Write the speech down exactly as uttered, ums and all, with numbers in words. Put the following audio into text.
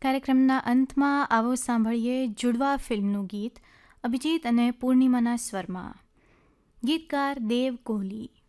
કાર્યક્રમના અંતમાં આવો સાંભળીએ જુડવા ફિલ્મનું ગીત અભિજીત અને પૂર્ણિમાના સ્વરમાં. ગીતકાર દેવ કોહલી.